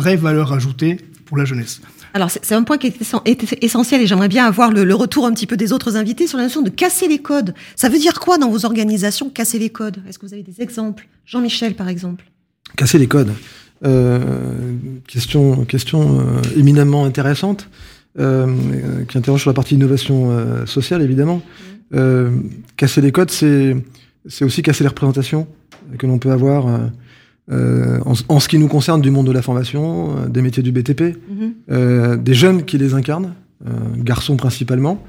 vraie valeur ajoutée pour la jeunesse. Alors, c'est un point qui est essentiel et j'aimerais bien avoir le retour un petit peu des autres invités sur la notion de casser les codes. Ça veut dire quoi dans vos organisations, casser les codes? Est-ce que vous avez des exemples? Jean-Michel, par exemple. Casser les codes. Question éminemment intéressante, qui interroge sur la partie innovation sociale, évidemment. Casser les codes, c'est aussi casser les représentations que l'on peut avoir en ce qui nous concerne du monde de la formation, des métiers du BTP, des jeunes qui les incarnent, garçons principalement,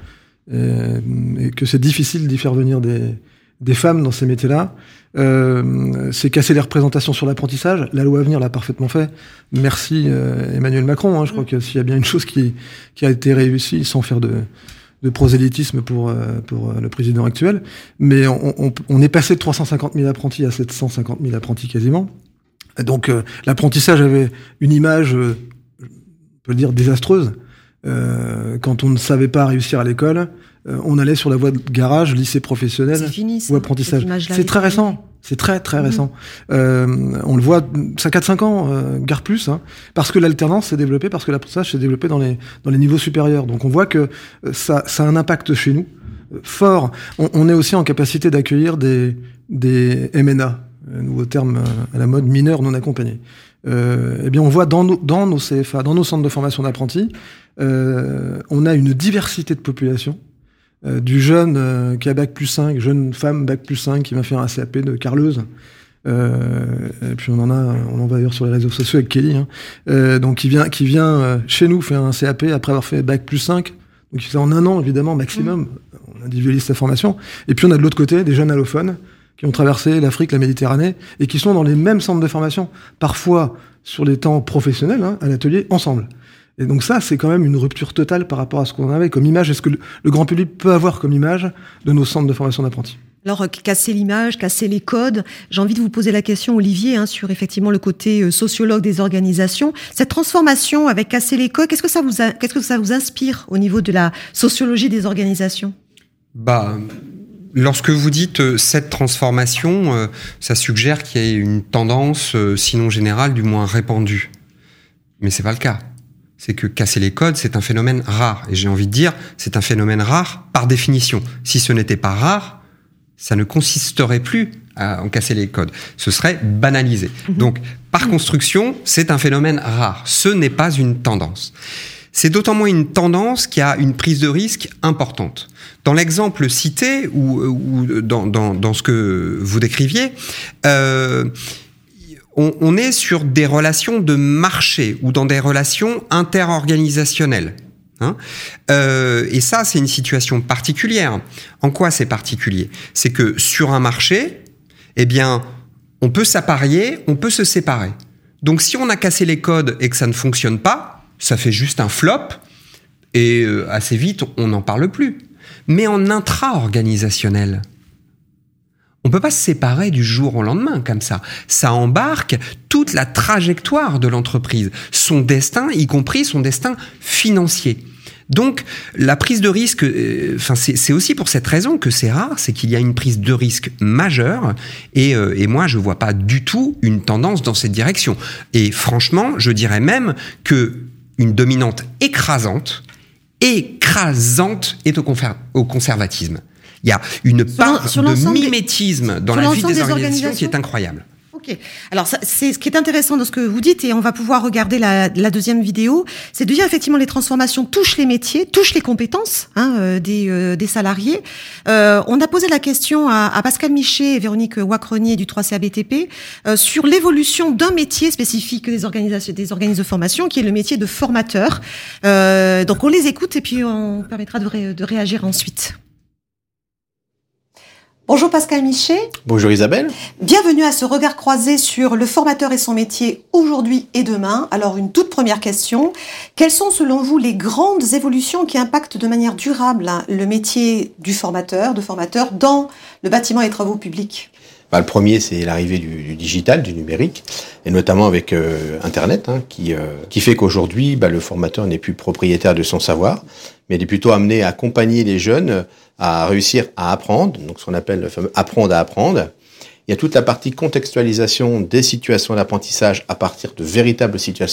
et que c'est difficile d'y faire venir des femmes dans ces métiers-là. C'est casser les représentations sur l'apprentissage. La loi Avenir l'a parfaitement fait. Merci Emmanuel Macron. Hein. Je crois que s'il y a bien une chose qui a été réussie, sans faire de prosélytisme pour le président actuel, mais on est passé de 350 000 apprentis à 750 000 apprentis quasiment. Donc l'apprentissage avait une image, on peut le dire, désastreuse. Quand on ne savait pas réussir à l'école, on allait sur la voie de garage, lycée professionnel ou apprentissage. C'est très récent. C'est très très récent. On le voit, ça 4-5 ans, gare plus, hein, parce que l'alternance s'est développée, parce que l'apprentissage s'est développé dans les niveaux supérieurs. Donc on voit que ça a un impact chez nous fort. On est aussi en capacité d'accueillir des MNA, nouveau terme à la mode, mineurs non accompagnés. Eh bien on voit dans nos CFA, dans nos centres de formation d'apprentis, on a une diversité de population. Du jeune qui a bac plus 5, jeune femme bac plus 5 qui va faire un CAP de carleuse. Et puis on en va d'ailleurs sur les réseaux sociaux avec Kelly. Hein. Donc qui vient chez nous faire un CAP après avoir fait bac plus 5. Donc il fait en 1 an évidemment maximum. On individualise sa formation. Et puis on a de l'autre côté des jeunes allophones qui ont traversé l'Afrique, la Méditerranée et qui sont dans les mêmes centres de formation. Parfois sur les temps professionnels, hein, à l'atelier, ensemble. Et donc ça, c'est quand même une rupture totale par rapport à ce qu'on avait comme image. Est-ce que le grand public peut avoir comme image de nos centres de formation d'apprentis? Alors, casser l'image, casser les codes. J'ai envie de vous poser la question, Olivier, hein, sur effectivement le côté sociologue des organisations. Cette transformation avec casser les codes, qu'est-ce que ça vous inspire au niveau de la sociologie des organisations? Lorsque vous dites cette transformation, ça suggère qu'il y a une tendance, sinon générale, du moins répandue. Mais c'est pas le cas. C'est que casser les codes, c'est un phénomène rare. Et j'ai envie de dire, c'est un phénomène rare par définition. Si ce n'était pas rare, ça ne consisterait plus à en casser les codes. Ce serait banalisé. Donc, par construction, c'est un phénomène rare. Ce n'est pas une tendance. C'est d'autant moins une tendance qu'il y a une prise de risque importante. Dans l'exemple cité, ou dans ce que vous décriviez, on est sur des relations de marché ou dans des relations interorganisationnelles. Hein, et ça, c'est une situation particulière. En quoi c'est particulier? C'est que sur un marché, eh bien, on peut s'apparier, on peut se séparer. Donc, si on a cassé les codes et que ça ne fonctionne pas, ça fait juste un flop et assez vite, on n'en parle plus. Mais en intra-organisationnel, on peut pas se séparer du jour au lendemain comme ça. Ça embarque toute la trajectoire de l'entreprise, son destin, y compris son destin financier. Donc, la prise de risque, c'est aussi pour cette raison que c'est rare, c'est qu'il y a une prise de risque majeure, et moi, je vois pas du tout une tendance dans cette direction. Et franchement, je dirais même que une dominante écrasante est au conservatisme. Il y a une part de mimétisme dans la vie des organisations qui est incroyable. Ok. Alors, c'est ce qui est intéressant dans ce que vous dites, et on va pouvoir regarder la deuxième vidéo, c'est de dire effectivement les transformations touchent les métiers, touchent les compétences des salariés. On a posé la question à Pascal Michet et Véronique Wacrenier du 3CA BTP sur l'évolution d'un métier spécifique des organismes de formation, qui est le métier de formateur. Donc on les écoute et puis on permettra de réagir ensuite. Bonjour Pascal Michet. Bonjour Isabelle. Bienvenue à ce regard croisé sur le formateur et son métier aujourd'hui et demain. Alors une toute première question, quelles sont selon vous les grandes évolutions qui impactent de manière durable le métier du formateur, dans le bâtiment et travaux publics ? Le premier, c'est l'arrivée du digital, du numérique, et notamment avec Internet, qui fait qu'aujourd'hui, le formateur n'est plus propriétaire de son savoir, mais il est plutôt amené à accompagner les jeunes à réussir à apprendre, donc ce qu'on appelle le fameux apprendre à apprendre. Il y a toute la partie contextualisation des situations d'apprentissage à partir de véritables situations